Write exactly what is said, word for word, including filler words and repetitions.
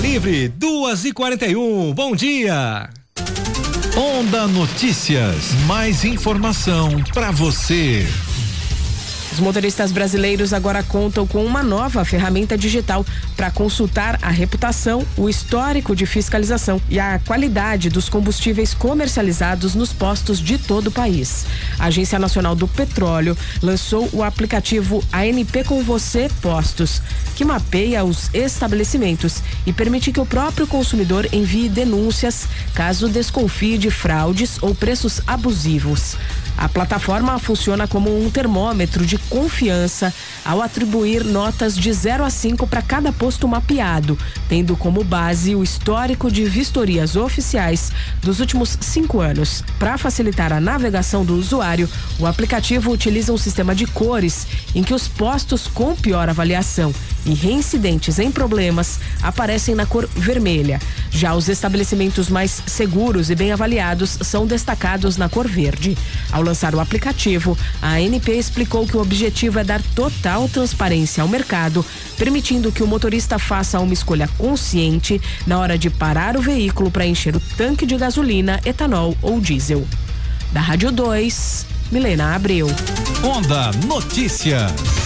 Livre, duas e quarenta e um. Bom dia. Onda Notícias, mais informação para você. Os motoristas brasileiros agora contam com uma nova ferramenta digital para consultar a reputação, o histórico de fiscalização e a qualidade dos combustíveis comercializados nos postos de todo o país. A Agência Nacional do Petróleo lançou o aplicativo A N P com Você Postos, que mapeia os estabelecimentos e permite que o próprio consumidor envie denúncias caso desconfie de fraudes ou preços abusivos. A plataforma funciona como um termômetro de confiança ao atribuir notas de zero a cinco para cada posto mapeado, tendo como base o histórico de vistorias oficiais dos últimos cinco anos. Para facilitar a navegação do usuário, o aplicativo utiliza um sistema de cores em que os postos com pior avaliação e reincidentes em problemas aparecem na cor vermelha. Já os estabelecimentos mais seguros e bem avaliados são destacados na cor verde. Ao lançar o aplicativo, a A N P explicou que o objetivo é dar total transparência ao mercado, permitindo que o motorista faça uma escolha consciente na hora de parar o veículo para encher o tanque de gasolina, etanol ou diesel. Da Rádio dois, Milena Abreu. Onda Notícias.